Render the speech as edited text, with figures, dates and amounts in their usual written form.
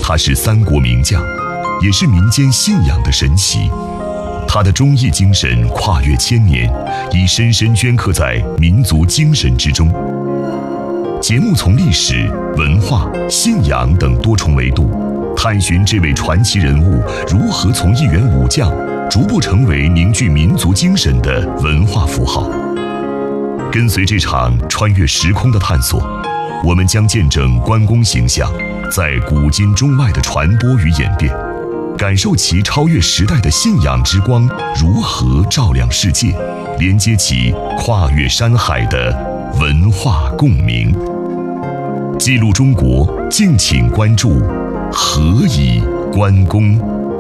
他是三国名将，也是民间信仰的神奇。他的忠义精神跨越千年，已深深镌刻在民族精神之中。节目从历史、文化、信仰等多重维度，探寻这位传奇人物如何从一员武将逐步成为凝聚民族精神的文化符号。跟随这场穿越时空的探索，我们将见证关公形象在古今中外的传播与演变，感受其超越时代的信仰之光如何照亮世界，连接起跨越山海的文化共鸣。记录中国，敬请关注何以关公。